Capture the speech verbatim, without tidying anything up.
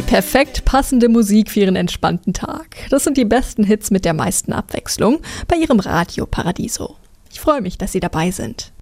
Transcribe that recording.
Perfekt passende Musik für Ihren entspannten Tag. Das sind die besten Hits mit der meisten Abwechslung bei Ihrem Radio Paradiso. Ich freue mich, dass Sie dabei sind.